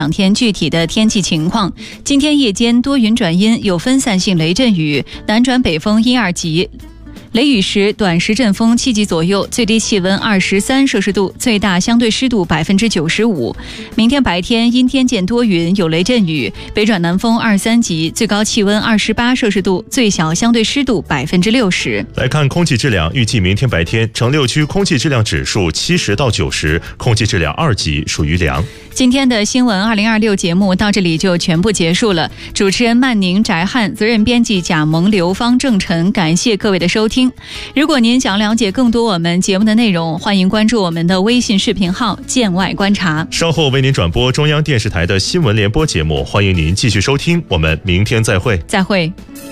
两天具体的天气情况。今天夜间多云转阴，有分散性雷阵雨，南转北风1、2级。雷雨时短时阵风7级左右，最低气温23摄氏度，最大相对湿度95%。明天白天阴天见多云，有雷阵雨，北转南风2、3级，最高气温28摄氏度，最小相对湿度60%。 来看空气质量，预计明天白天城6区空气质量指数70到90，空气质量2级，属于良。 今天的新闻2026节目到这里就全部结束了。主持人曼宁、翟汉，责任编辑贾萌、刘芳、郑晨，感谢各位的收听。如果您想了解更多我们节目的内容，欢迎关注我们的微信视频号见外观察。 稍后为您转播中央电视台的新闻联播节目，欢迎您继续收听，我们明天再会。 再会。